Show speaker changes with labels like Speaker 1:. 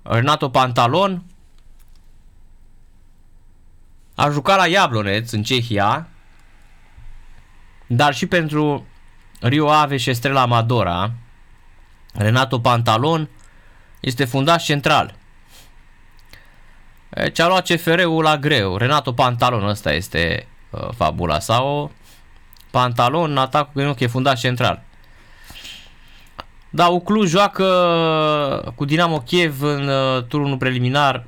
Speaker 1: Renato Pantalon a jucat la Jablonec în Cehia, dar și pentru Rio Ave și Estrela Amadora. Renato Pantalon este fundaș central. Ce a luat CFR-ul la greu. Renato Pantalon, ăsta este fabula sau Pantalon, atacul e fundaș central. Da, Cluj joacă cu Dinamo Kiev în turul preliminar